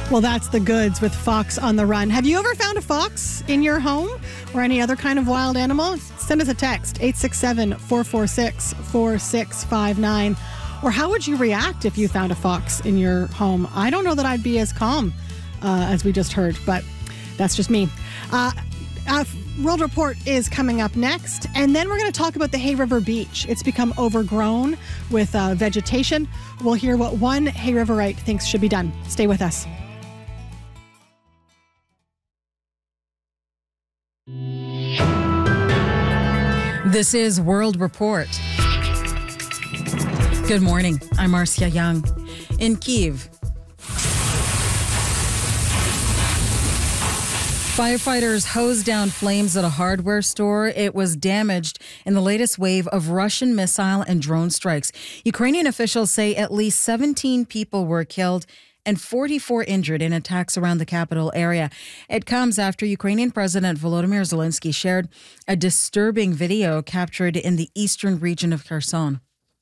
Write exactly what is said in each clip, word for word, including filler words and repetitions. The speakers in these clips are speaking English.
Well, that's the goods with Fox on the Run. Have you ever found a fox in your home or any other kind of wild animal? Send us a text, eight six seven, four four six, four six five nine. Or how would you react if you found a fox in your home? I don't know that I'd be as calm uh, as we just heard, but that's just me. Uh, uh, World Report is coming up next, and then we're going to talk about the Hay River Beach. It's become overgrown with uh, vegetation. We'll hear what one Hay Riverite thinks should be done. Stay with us. This is World Report. Good morning. I'm Marcia Young. In Kyiv, firefighters hosed down flames at a hardware store. It was damaged in the latest wave of Russian missile and drone strikes. Ukrainian officials say at least seventeen people were killed and forty-four injured in attacks around the capital area. It comes after Ukrainian President Volodymyr Zelensky shared a disturbing video captured in the eastern region of Kherson.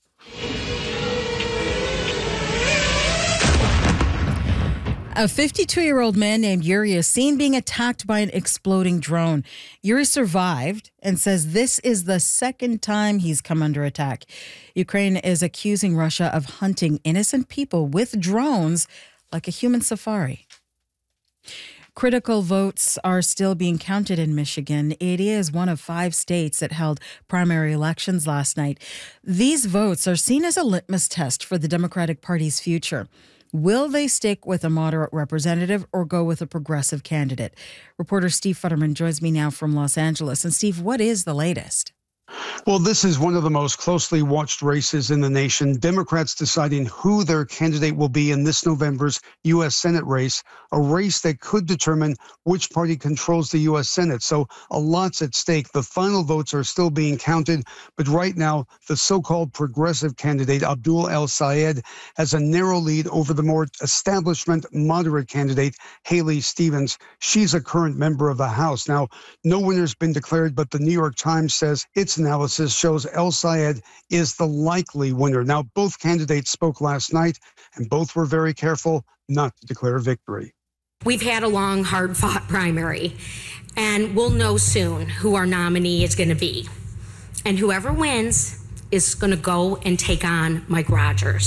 A fifty-two-year-old man named Yuri is seen being attacked by an exploding drone. Yuri survived and says this is the second time he's come under attack. Ukraine is accusing Russia of hunting innocent people with drones like a human safari. Critical votes are still being counted in Michigan. It is one of five states that held primary elections last night. These votes are seen as a litmus test for the Democratic Party's future. Will they stick with a moderate representative or go with a progressive candidate? Reporter Steve Futterman joins me now from Los Angeles. And Steve, what is the latest? Well, this is one of the most closely watched races in the nation. Democrats deciding who their candidate will be in this November's U S Senate race, a race that could determine which party controls the U S Senate. So a lot's at stake. The final votes are still being counted, but right now, the so-called progressive candidate, Abdul El-Sayed, has a narrow lead over the more establishment moderate candidate, Haley Stevens. She's a current member of the House. Now, no winner's been declared, but the New York Times says its analysis shows El-Sayed is the likely winner. Now, both candidates spoke last night, and both were very careful not to declare victory. We've had a long, hard-fought primary, and we'll know soon who our nominee is going to be. And whoever wins is going to go and take on Mike Rogers.